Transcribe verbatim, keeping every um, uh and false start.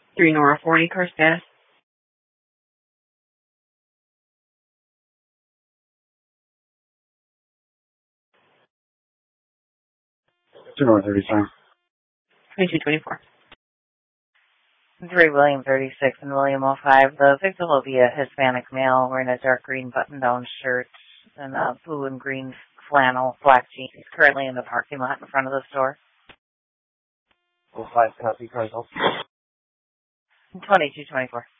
three Nora forty, car status. two Nora thirty-five. twenty-two twenty-four. three William thirty-six and William oh five. The victim will be a Hispanic male wearing a dark green button-down shirt and a blue and green flannel, black jeans. He's currently in the parking lot in front of the store. oh five, copy, Cardinal. twenty-two twenty-four.